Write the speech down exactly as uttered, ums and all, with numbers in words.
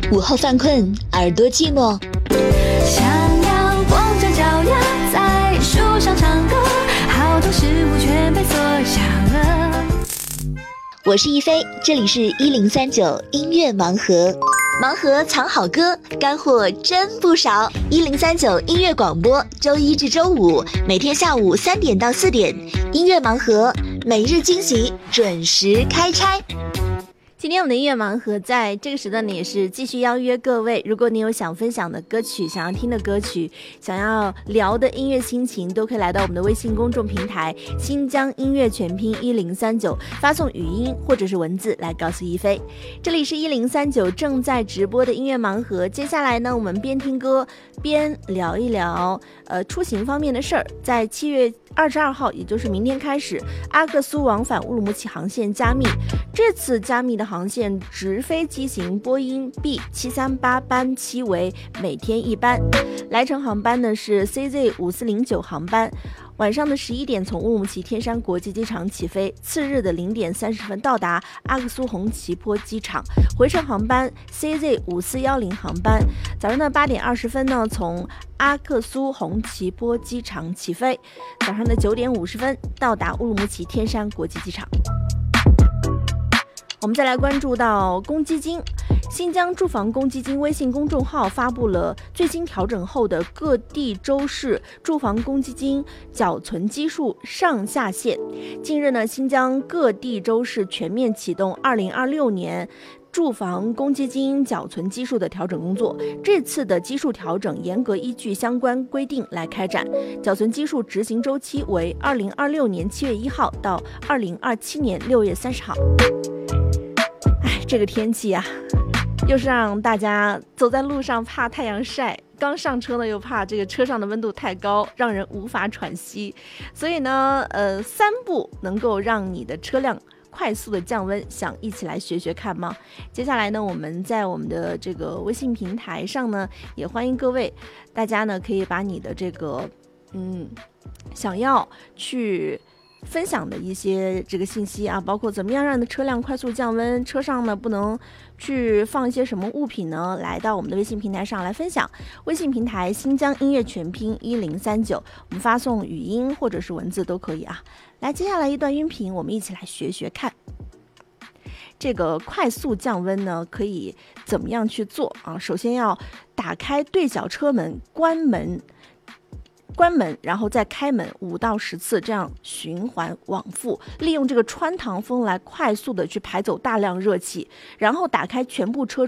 午后犯困，耳朵寂寞， 想要光着脚丫在树上唱歌，好多事物全被锁上了。 我是一菲，这里是一零三九音乐盲盒，盲盒藏好歌，干货真不少。一零三九音乐广播，周一至周五每天下午三点到四点，音乐盲盒每日惊喜，准时开拆。 今天我们的音乐盲盒在这个时段呢，也是继续邀约各位，如果你有想分享的歌曲，想要听的歌曲，想要聊的音乐心情，都可以来到我们的微信公众平台新疆音乐全拼一零三九，发送语音或者是文字来告诉一菲。这里是一零三九正在直播的音乐盲盒，接下来呢，我们边听歌边聊一聊呃出行方面的事儿。在七月二十二号，也就是明天开始，阿克苏往返乌鲁木齐航线加密，这次加密的航线直飞机型波音 B 七三八班期为每天一班，来程航班呢是 C Z 五四零九航班，晚上的十一点从乌鲁木齐天山国际机场起飞，次日的零点三十分到达阿克苏红旗坡机场，回程航班 C Z 五四一零航班，早上的八点二十分呢从阿克苏红旗坡机场起飞，早上的九点五十分到达乌鲁木齐天山国际机场。我们再来关注到公积金，新疆住房公积金微信公众号发布了最新调整后的各地州市住房公积金缴存基数上下限。近日呢，新疆各地州市全面启动二零二六年住房公积金缴存基数的调整工作，这次的基数调整严格依据相关规定来开展，缴存基数执行周期为二零二六年七月一号到二零二七年六月三十号。哎，这个天气啊，又是让大家走在路上怕太阳晒，刚上车呢又怕这个车上的温度太高，让人无法喘息。所以呢，呃，三步能够让你的车辆快速的降温，想一起来学学看吗？接下来呢，我们在我们的这个微信平台上呢，也欢迎各位大家呢可以把你的这个嗯想要去分享的一些这个信息啊，包括怎么样让你的车辆快速降温，车上呢不能去放一些什么物品呢，来到我们的微信平台上来分享。微信平台新疆音乐全拼一零三九，我们发送语音或者是文字都可以啊。来，接下来一段音频，我们一起来学学看。这个快速降温呢，可以怎么样去做啊？首先要打开对角车门，关门。关门，然后再开门五到十次，这样循环往复，利用这个穿堂风来快速的去排走大量热气，然后打开全部车